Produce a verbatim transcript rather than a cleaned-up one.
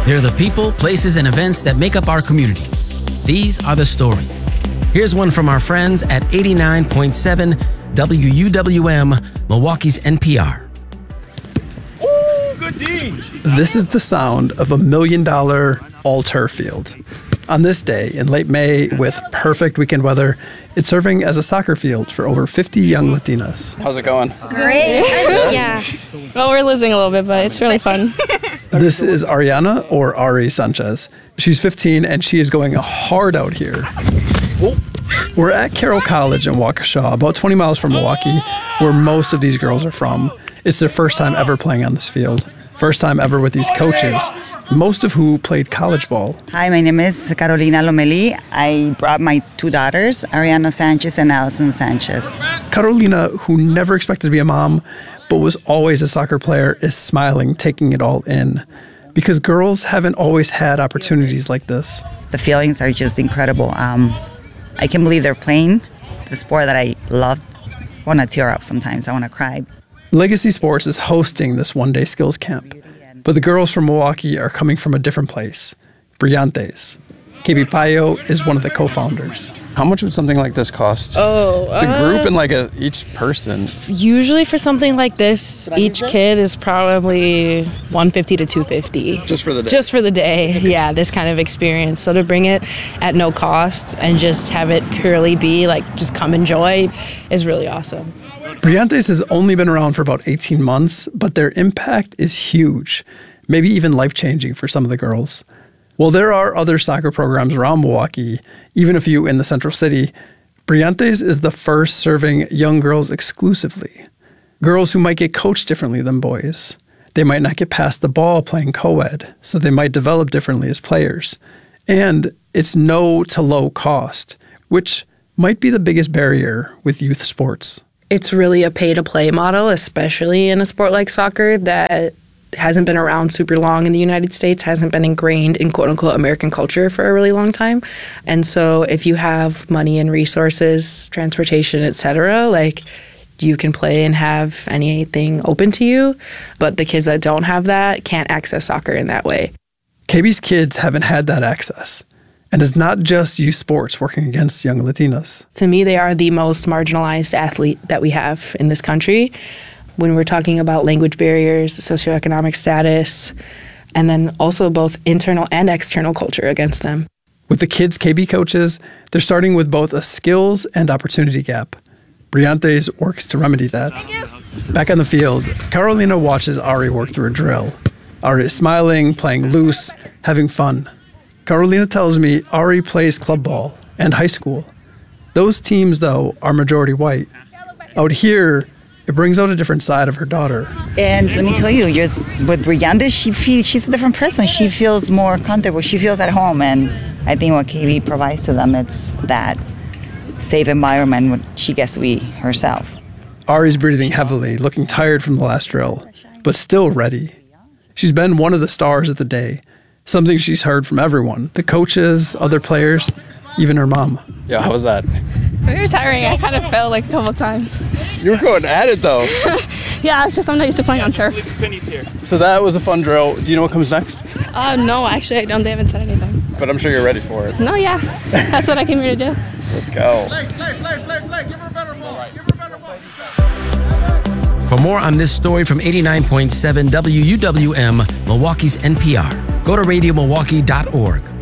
They're the people, places, and events that make up our communities. These are the stories. Here's one from our friends at eighty-nine point seven W U W M, Milwaukee's N P R. Ooh, good D. This is the sound of a million-dollar all-turf field. On this day, in late May, with perfect weekend weather, it's serving as a soccer field for over fifty young Latinas. How's it going? Great. Yeah. Well, we're losing a little bit, but it's really fun. This is Ariana, or Ari Sanchez. She's fifteen, and she is going hard out here. We're at Carroll College in Waukesha, about twenty miles from Milwaukee, where most of these girls are from. It's their first time ever playing on this field. First time ever with these coaches, most of who played college ball. Hi, my name is Carolina Lomeli. I brought my two daughters, Ariana Sanchez and Allison Sanchez. Carolina, who never expected to be a mom, but was always a soccer player, is smiling, taking it all in. Because girls haven't always had opportunities like this. The feelings are just incredible. Um, I can't believe they're playing the sport that I love. I want to tear up sometimes. I want to cry. Legacy Sports is hosting this one-day skills camp. But the girls from Milwaukee are coming from a different place, Brillantes. K B Payo is one of the co-founders. How much would something like this cost? Oh, the group uh, and like a, each person. Usually for something like this, each kid is probably one fifty to two fifty. Just for the day? Just for the day, yeah, this kind of experience. So to bring it at no cost and just have it purely be like just come enjoy is really awesome. Brillantes has only been around for about eighteen months, but their impact is huge, maybe even life-changing for some of the girls. While there are other soccer programs around Milwaukee, even a few in the central city, Brillantes is the first serving young girls exclusively. Girls who might get coached differently than boys. They might not get past the ball playing co-ed, so they might develop differently as players. And it's no to low cost, which might be the biggest barrier with youth sports. It's really a pay-to-play model, especially in a sport like soccer that hasn't been around super long in the United States, hasn't been ingrained in quote-unquote American culture for a really long time. And so if you have money and resources, transportation, et cetera, like you can play and have anything open to you. But the kids that don't have that can't access soccer in that way. K B's kids haven't had that access. And it's not just youth sports working against young Latinas. To me, they are the most marginalized athlete that we have in this country. When we're talking about language barriers, socioeconomic status, and then also both internal and external culture against them. With the kids' K B coaches, they're starting with both a skills and opportunity gap. Brillantes works to remedy that. Back on the field, Carolina watches Ari work through a drill. Ari is smiling, playing loose, having fun. Carolina tells me Ari plays club ball and high school. Those teams, though, are majority white. Out here, it brings out a different side of her daughter. And let me tell you, just with Brillantes, she feels, she's a different person. She feels more comfortable. She feels at home. And I think what K B provides to them, it's that safe environment when she gets to be herself. Ari's breathing heavily, looking tired from the last drill, but still ready. She's been one of the stars of the day, something she's heard from everyone, the coaches, other players, even her mom. Yeah, how was that? Very tiring. I kind of fell like a couple times. You were going at it, though. Yeah, it's just I'm not used to playing on turf. So that was a fun drill. Do you know what comes next? Uh, no, actually, I don't. They haven't said anything. But I'm sure you're ready for it. No, yeah. That's what I came here to do. Let's go. Play, play, play, play, play. Give her a better ball. Give her a better ball. For more on this story from eighty-nine point seven W U W M, Milwaukee's N P R, go to radio milwaukee dot org.